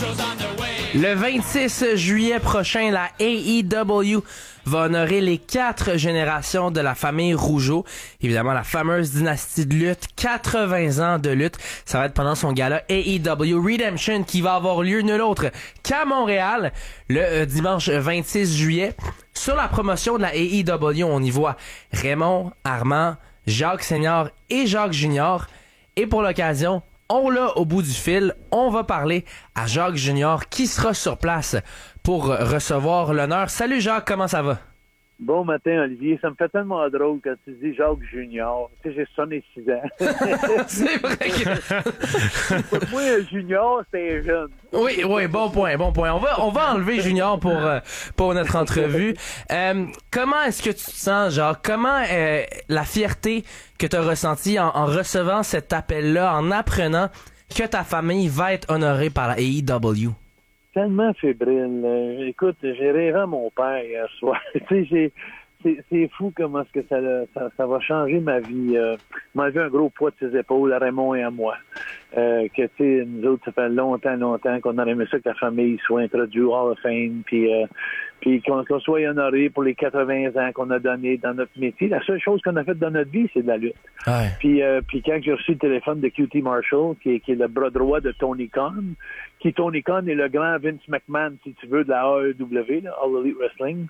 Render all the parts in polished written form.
Le 26 juillet prochain, la AEW va honorer les 4 générations de la famille Rougeau. Évidemment, la fameuse dynastie de lutte, 80 ans de lutte. Ça va être pendant son gala AEW Redemption qui va avoir lieu nul autre qu'à Montréal le dimanche 26 juillet. Sur la promotion de la AEW, on y voit Raymond, Armand, Jacques Senior et Jacques Junior. Et pour l'occasion, on l'a au bout du fil. On va parler à Jacques Junior qui sera sur place pour recevoir l'honneur. Salut Jacques, comment ça va? Bon matin, Olivier. Ça me fait tellement drôle quand tu dis Jacques Junior. Tu sais, j'ai 66 ans. C'est vrai que... Pour moi, Junior, c'est jeune. Oui, bon point. On va enlever Junior pour notre entrevue. Comment est-ce que tu te sens, Jacques? Comment la fierté que tu as ressentie en recevant cet appel-là, en apprenant que ta famille va être honorée par la AEW? Tellement fébrile. Écoute, j'ai rêvé à mon père hier soir. Tu sais, c'est fou comment est-ce que ça va changer ma vie. M'enlever un gros poids de ses épaules à Raymond et à moi. Que tu sais, nous autres, ça fait longtemps qu'on aurait aimé ça que la famille soit introduite au Hall of Fame, puis qu'on soit honoré pour les 80 ans qu'on a donné dans notre métier. La seule chose qu'on a faite dans notre vie, c'est de la lutte. Ouais. Puis quand j'ai reçu le téléphone de QT Marshall, qui est le bras droit de Tony Khan, Tony Khan est le grand Vince McMahon, si tu veux, de la AEW, là, All Elite Wrestling,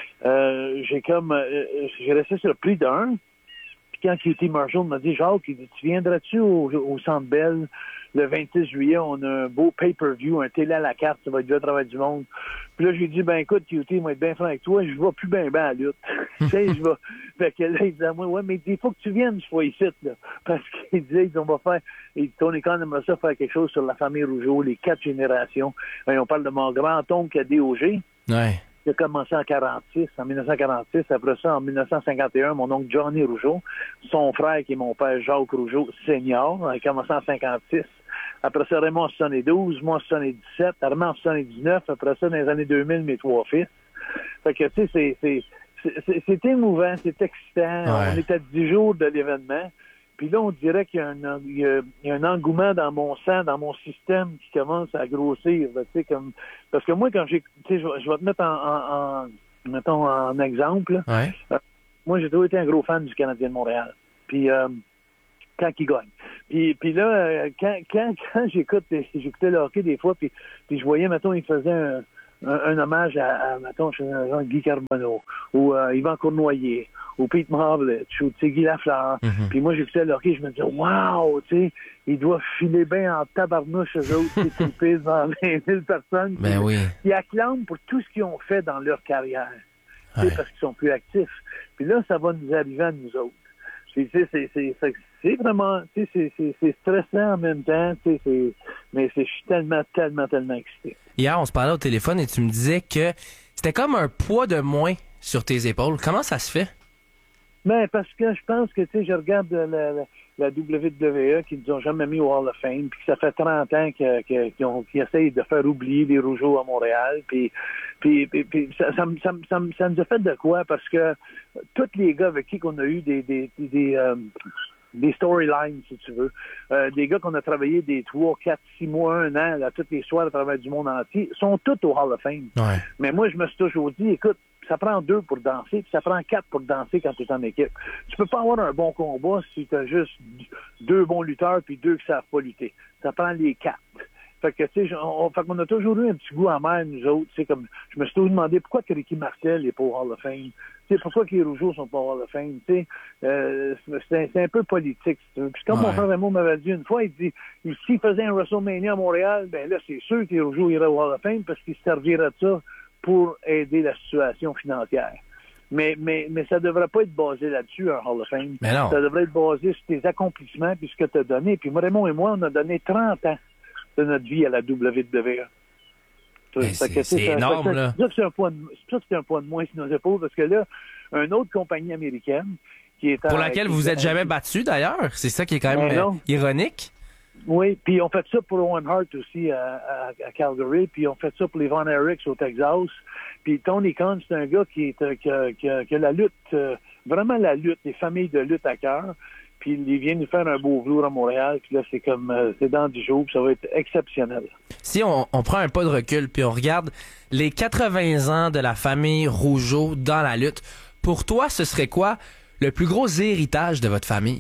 j'ai resté surpris d'un. Puis quand QT Marshall m'a dit, Jacques, il dit, tu viendras-tu au Centre Bell le 26 juillet, on a un beau pay-per-view, un télé à la carte, ça va être du travail du monde. Puis là, j'ai dit, ben écoute, QT, moi, être bien franc avec toi, je vais plus bien à la lutte. Tu sais, je vais. Fait que là, il disait à moi, ouais, mais il faut que tu viennes, je sois ici, là. Parce qu'il disait, on va faire, et Tony Khan aimerait ça faire quelque chose sur la famille Rougeau, les 4 générations. Et on parle de mon grand-oncle qui a DOG. Ouais. Il a commencé en 1946. Après ça, en 1951, mon oncle Johnny Rougeau, son frère qui est mon père Jacques Rougeau senior, a commencé en 56. Après ça, Raymond en 72, moi en 77, Armand en 79. Après ça, dans les années 2000, mes 3 fils. Fait que, tu sais, c'est émouvant, c'est excitant. Ouais. On est à 10 jours de l'événement. Puis là, on dirait qu'il y a un engouement dans mon sang, dans mon système qui commence à grossir. Tu sais, comme parce que moi, quand j'ai, tu sais, je vais te mettre en exemple. Ouais. Moi, j'ai toujours été un gros fan du Canadien de Montréal. Puis quand il gagne. Puis là, quand j'écoutais le hockey des fois, puis je voyais, mettons, il faisait un hommage à mettons, Guy Carbonneau, ou Yvan Cournoyer, ou Pete Maravlich, ou Guy Lafleur. Mm-hmm. Puis moi, j'écoutais le hockey, je me disais, wow, tu sais, il doit filer bien en tabarnouche, eux autres, qui pissent dans 20 000 personnes. Ben oui. Qui acclament pour tout ce qu'ils ont fait dans leur carrière. Ouais. Parce qu'ils sont plus actifs. Puis là, ça va nous arriver à nous autres. Puis, tu sais, c'est vraiment, tu sais, c'est stressant en même temps, tu sais, mais je suis tellement excité. Hier, on se parlait au téléphone et tu me disais que c'était comme un poids de moins sur tes épaules. Comment ça se fait? Ben, parce que je pense que, tu sais, je regarde la WWE qui nous ont jamais mis au Hall of Fame, puis que ça fait 30 ans qu'ils essayent de faire oublier les Rougeaux à Montréal, puis ça nous a fait de quoi? Parce que tous les gars avec qui on a eu des storylines, si tu veux, des gars qu'on a travaillé des 3, 4, 6 mois, 1 an, là, toutes les soirs à travers du monde entier, sont tous au Hall of Fame. Ouais. Mais moi, je me suis toujours dit, écoute, ça prend 2 pour danser, puis ça prend 4 pour danser quand tu es en équipe. Tu peux pas avoir un bon combat si tu as juste 2 bons lutteurs puis 2 qui savent pas lutter. Ça prend les 4. Fait que, tu sais, on a toujours eu un petit goût amer, nous autres. Tu sais, comme, je me suis toujours demandé pourquoi que Ricky Martel est pas au Hall of Fame. Tu sais, pourquoi que les Rougeaux sont pas au Hall of Fame. Tu sais, c'est un peu politique. Puis comme mon frère Raymond m'avait dit une fois, il dit, s'il faisait un WrestleMania à Montréal, ben là, c'est sûr que les Rougeaux iraient au Hall of Fame parce qu'ils se serviraient de ça pour aider la situation financière. Mais ça devrait pas être basé là-dessus, un Hall of Fame. Mais non. Ça devrait être basé sur tes accomplissements puis ce que tu as donné. Puis Raymond et moi, on a donné 30 ans de notre vie à la WWE. C'est énorme, là. C'est ça que c'est un poids de moins sur nos épaules, parce que là, une autre compagnie américaine qui est... Pour laquelle vous êtes jamais battu, d'ailleurs. C'est ça qui est quand même ironique. Oui, puis on fait ça pour Owen Hart aussi à Calgary, puis on fait ça pour les Von Erichs au Texas. Puis Tony Khan, c'est un gars qui a la lutte, vraiment la lutte, les familles de lutte à cœur. puis il vient nous faire un beau velours à Montréal, puis là, c'est comme, c'est dans 10 jours, puis ça va être exceptionnel. Si on prend un pas de recul, puis on regarde les 80 ans de la famille Rougeau dans la lutte, pour toi, ce serait quoi le plus gros héritage de votre famille?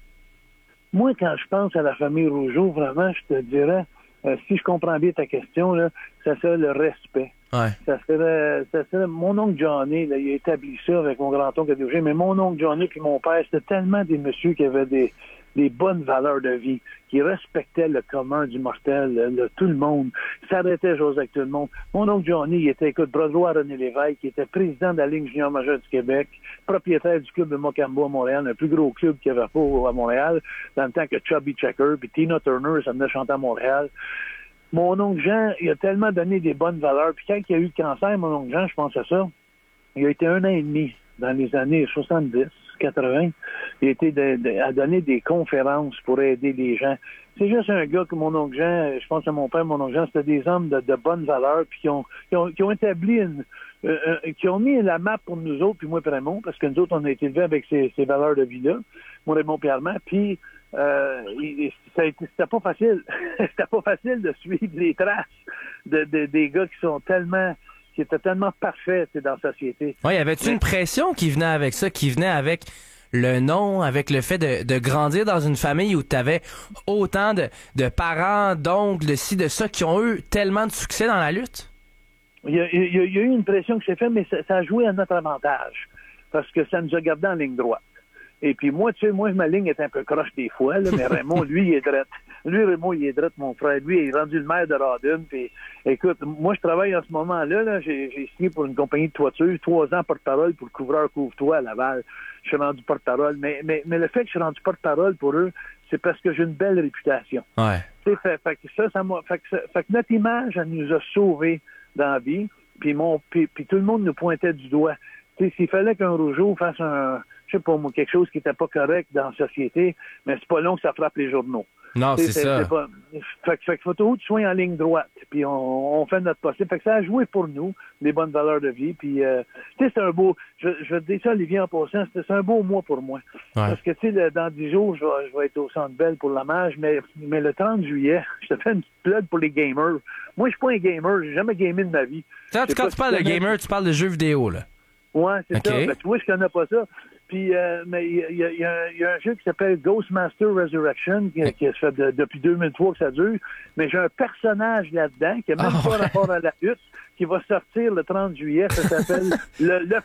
Moi, quand je pense à la famille Rougeau, vraiment, je te dirais, si je comprends bien ta question, là, ça serait le respect. Ouais. Ça serait mon oncle Johnny, là, il a établi ça avec mon grand-oncle Adrien, mais mon oncle Johnny puis mon père, c'était tellement des messieurs qui avaient des bonnes valeurs de vie, qui respectaient le commun du mortel, tout le monde, s'arrêtait José avec tout le monde. Mon oncle Johnny, il était, bras droit à René Lévesque, qui était président de la Ligue junior majeure du Québec, propriétaire du club de Mocambo à Montréal, le plus gros club qu'il y avait pas à Montréal, dans le temps que Chubby Checker puis Tina Turner, ça venait chanter à Montréal. Mon oncle Jean, il a tellement donné des bonnes valeurs. Puis quand il a eu le cancer, mon oncle Jean, je pense à ça, il a été 1 an et demi dans les années 70, 80. Il a été à donner des conférences pour aider les gens. C'est juste un gars que mon oncle Jean, je pense à mon père, mon oncle Jean, c'était des hommes de bonnes valeurs, puis qui ont établi qui ont mis la map pour nous autres, puis moi et Raymond, parce que nous autres, on a été élevés avec ces valeurs de vie-là, moi, Raymond et Armand, puis c'était pas facile. C'était pas facile de suivre les traces des gars qui étaient tellement parfaits dans la société. Oui, y avait-tu une pression qui venait avec ça, qui venait avec le nom, avec le fait de grandir dans une famille où tu avais autant de parents, d'oncles, de ci, de ça, qui ont eu tellement de succès dans la lutte? Il y a eu une pression qui s'est faite, mais ça a joué à notre avantage, parce que ça nous a gardé en ligne droite. Et puis moi, ma ligne est un peu croche des fois, là, mais Raymond, lui, il est drette. Raymond, il est drette, mon frère. Lui, il est rendu le maire de Rawdon. Puis, écoute, moi, je travaille en ce moment-là. J'ai signé pour une compagnie de toiture, 3 ans porte-parole pour le couvreur Couvre-toi à Laval. Je suis rendu porte-parole. Mais le fait que je suis rendu porte-parole pour eux, c'est parce que j'ai une belle réputation. Ouais. Fait que notre image, elle nous a sauvés dans la vie. Puis tout le monde nous pointait du doigt. S'il fallait qu'un Rougeau fasse je sais pas moi, quelque chose qui était pas correct dans la société, mais c'est pas long que ça frappe les journaux. Non, c'est ça. Fait qu'il faut toujours que tu sois en ligne droite, puis on fait notre possible. Fait que ça a joué pour nous, les bonnes valeurs de vie, puis c'est un beau, je te dis ça, Olivier, en passant, c'est un beau mois pour moi. Ouais. Parce que, dans 10 jours, je vais être au Centre Bell pour l'hommage, mais le 30 juillet, je te fais une petite plug pour les gamers. Moi, je suis pas un gamer, j'ai jamais gamé de ma vie. Quand tu parles de gamer, tu parles de jeux vidéo, là. Ouais, c'est ça. Ben, tu vois, je connais pas ça. Puis, mais il y a un jeu qui s'appelle Ghostmaster Resurrection, qui se fait depuis 2003 que ça dure. Mais j'ai un personnage là-dedans qui n'a même pas rapport à la lutte, qui va sortir le 30 juillet. Ça s'appelle le